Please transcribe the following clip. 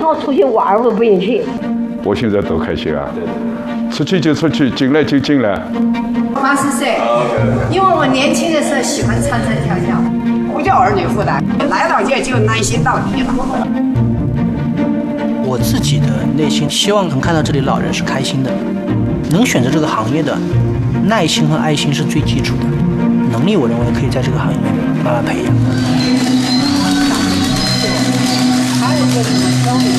好出去玩，我都不愿意去。 我现在多开心啊！出去就出去，进来就进来。 80岁，因为我年轻的时候喜欢唱唱跳跳，不叫儿女负担，来到这就耐心到底了。 我自己的内心希望能看到这里老人是开心的，能选择这个行业的耐心和爱心是最基础的，能力我认为可以在这个行业里面慢慢培养。还有一个